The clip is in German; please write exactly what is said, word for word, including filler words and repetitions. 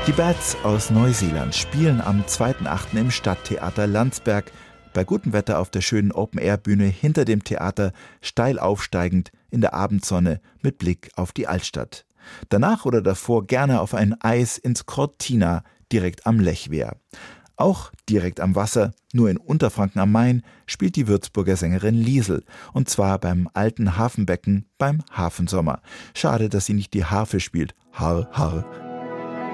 Die Bats aus Neuseeland spielen am zweiten achten im Stadttheater Landsberg. Bei gutem Wetter auf der schönen Open-Air-Bühne hinter dem Theater, steil aufsteigend in der Abendsonne mit Blick auf die Altstadt. Danach oder davor gerne auf ein Eis ins Cortina, direkt am Lechwehr. Auch direkt am Wasser, nur in Unterfranken am Main, spielt die Würzburger Sängerin Liesl. Und zwar beim alten Hafenbecken beim Hafensommer. Schade, dass sie nicht die Harfe spielt. Har, har.